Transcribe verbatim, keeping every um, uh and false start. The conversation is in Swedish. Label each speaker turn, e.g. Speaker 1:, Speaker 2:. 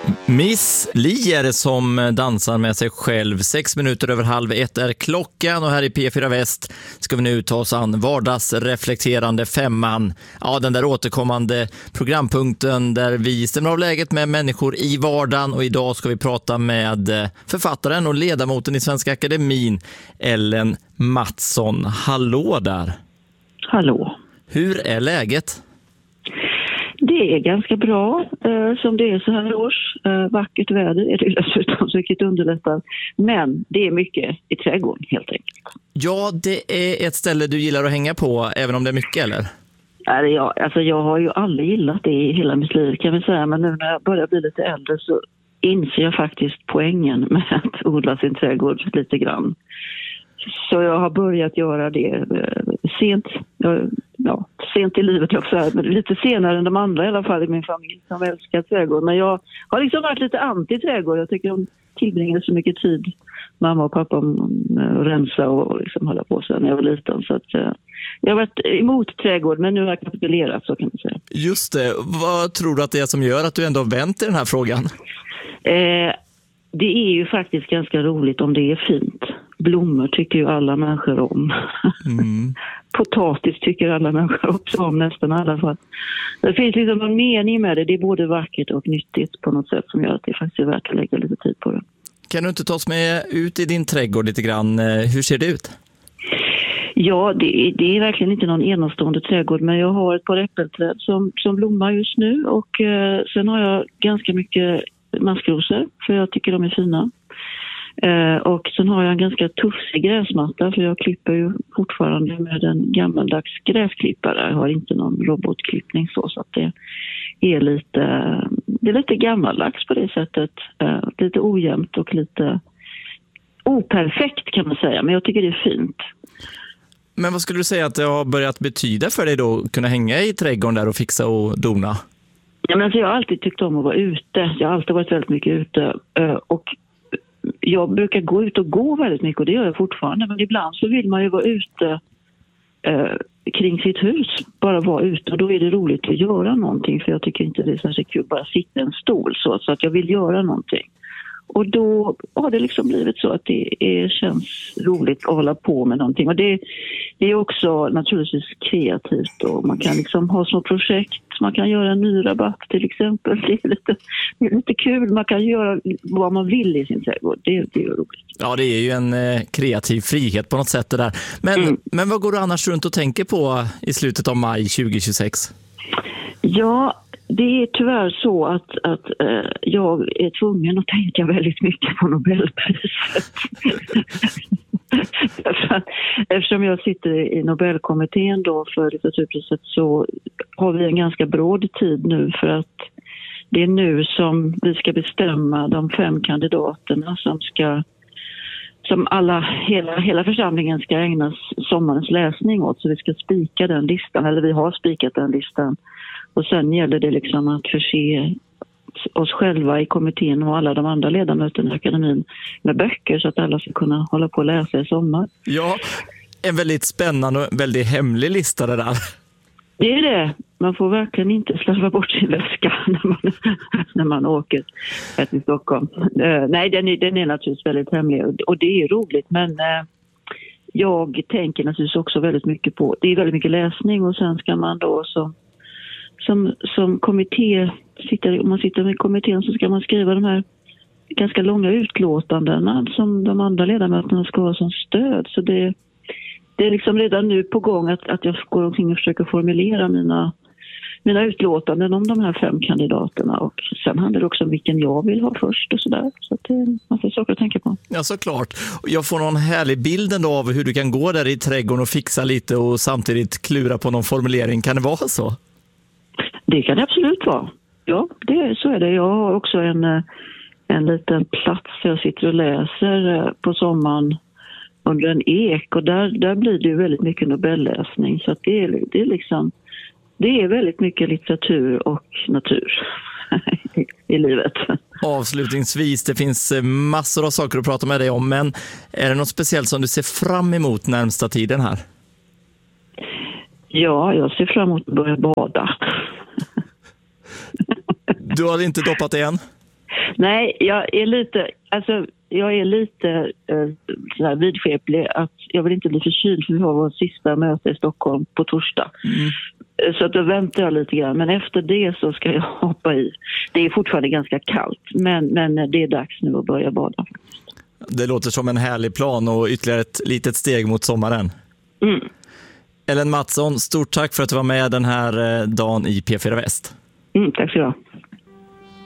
Speaker 1: Miss Li är det som dansar med sig själv. Sex minuter över halv ett är klockan och här i P fyra Väst ska vi nu ta oss an vardagsreflekterande femman. Ja, den där återkommande programpunkten där vi stämmer av läget med människor i vardagen, och idag ska vi prata med författaren och ledamoten i Svenska Akademin, Ellen Mattsson. Hallå där!
Speaker 2: Hallå!
Speaker 1: Hur är läget?
Speaker 2: Det är ganska bra eh, som det är så här års. Eh, vackert väder är det dessutom, så vilket underlättar. Men det är mycket i trädgården helt enkelt.
Speaker 1: Ja, det är ett ställe du gillar att hänga på, även om det är mycket, eller?
Speaker 2: Nej, jag, alltså jag har ju aldrig gillat det i hela mitt liv, kan vi säga. Men nu när jag börjar bli lite äldre så inser jag faktiskt poängen med att odla sin trädgård lite grann. Så jag har börjat göra det eh, sent, jag, ja, sent i livet också, men lite senare än de andra i alla fall i min familj som älskar trädgård. Men jag har liksom varit lite anti-trädgård. Jag tycker de tillbringade så mycket tid, mamma och pappa, att rensa och liksom hålla på sig när jag var liten. Så att, eh, jag har varit emot trädgård, men nu har jag kapitulerat, så kan man säga.
Speaker 1: Just det. Vad tror du att det är som gör att du ändå har vänt i den här frågan?
Speaker 2: Eh, det är ju faktiskt ganska roligt om det är fint. Blommor tycker ju alla människor om. Mm. Potatis tycker alla människor också om, nästan i alla fall. Det finns liksom en mening med det. Det är både vackert och nyttigt på något sätt som gör att det faktiskt är värt att lägga lite tid på det. Kan
Speaker 1: du inte ta oss med ut i din trädgård lite grann? Hur ser det ut?
Speaker 2: Ja, det är, det är verkligen inte någon enastående trädgård, men jag har ett par äppelträd som, som blommar just nu, och eh, sen har jag ganska mycket maskrosor för jag tycker de är fina. Eh, och sen har jag en ganska tuffig gräsmatta, för jag klipper ju fortfarande med en gammaldags gräsklippare. Jag har inte någon robotklippning så, så att det är lite, det är lite gammaldags på det sättet. Eh, lite ojämnt och lite operfekt kan man säga, men jag tycker det är fint.
Speaker 1: Men vad skulle du säga att det har börjat betyda för dig då, att kunna hänga i trädgården där och fixa och dona?
Speaker 2: Ja, men alltså jag har alltid tyckt om att vara ute. Jag har alltid varit väldigt mycket ute, eh, och jag brukar gå ut och gå väldigt mycket, och det gör jag fortfarande. Men ibland så vill man ju vara ute eh, kring sitt hus. Bara vara ute, och då är det roligt att göra någonting. För jag tycker inte det är särskilt kul att bara sitta i en stol. Så, så att jag vill göra någonting. Och då har det liksom blivit så att det är, känns roligt att hålla på med någonting. Och det, det är också naturligtvis kreativt. Och man kan liksom ha små projekt. Man kan göra en ny rabatt till exempel. Det är lite, det är lite kul. Man kan göra vad man vill i sin trädgård. Det, det är roligt.
Speaker 1: Ja, det är ju en eh, kreativ frihet på något sätt det där. Men, mm. men vad går du annars runt och tänker på i slutet av maj tjugohundratjugosex? Ja,
Speaker 2: det är tyvärr så att, att äh, jag är tvungen att tänka väldigt mycket på Nobelpriset. Eftersom jag sitter i Nobelkommittén då för litteraturpriset, så har vi en ganska bråd tid nu, för att det är nu som vi ska bestämma de fem kandidaterna som ska som alla, hela, hela församlingen ska ägna sommarens läsning åt. Så vi ska spika den listan, eller vi har spikat den listan. Och sen gäller det liksom att förse oss själva i kommittén och alla de andra ledamöterna i akademin med böcker, så att alla ska kunna hålla på och läsa i sommar.
Speaker 1: Ja, en väldigt spännande och väldigt hemlig lista det där.
Speaker 2: Det är det. Man får verkligen inte slarva bort sin väska när man, när man åker till Stockholm. Uh, nej, den är, den är naturligtvis väldigt hemlig, och det är roligt, men uh, jag tänker naturligtvis också väldigt mycket på, det är väldigt mycket läsning, och sen ska man då så Som, som kommitté, sitter, om man sitter med kommittén, så ska man skriva de här ganska långa utlåtandena som de andra ledamöterna ska ha som stöd. Så det, det är liksom redan nu på gång att, att jag går omkring och försöker formulera mina, mina utlåtanden om de här fem kandidaterna. Och sen handlar det också om vilken jag vill ha först och sådär. Så att det är en massa saker att tänka på.
Speaker 1: Ja, såklart. Jag får någon härlig bild ändå av hur du kan gå där i trädgården och fixa lite och samtidigt klura på någon formulering. Kan det vara så?
Speaker 2: Det kan det absolut vara. Ja, det, så är det. Jag har också en, en liten plats där jag sitter och läser på sommaren under en ek. Och där, där blir det ju väldigt mycket Nobelläsning. Så att det, är, det, är liksom, det är väldigt mycket litteratur och natur i, i livet.
Speaker 1: Avslutningsvis, det finns massor av saker att prata med dig om. Men är det något speciellt som du ser fram emot närmsta tiden här?
Speaker 2: Ja, jag ser fram emot att börja bada.
Speaker 1: Du har inte doppat det än?
Speaker 2: Nej, jag är lite, alltså jag är lite eh, så här vidskeplig att jag vill inte bli förkyld för vi har vår sista möte i Stockholm på torsdag. Mm. Så att då väntar jag lite grann. Men efter det så ska jag hoppa i. Det är fortfarande ganska kallt, men, men det är dags nu att börja bada.
Speaker 1: Det låter som en härlig plan och ytterligare ett litet steg mot sommaren.
Speaker 2: Mm.
Speaker 1: Ellen Mattsson, stort tack för att du var med den här dagen i P fyra Väst.
Speaker 2: Mm, tack så du ha.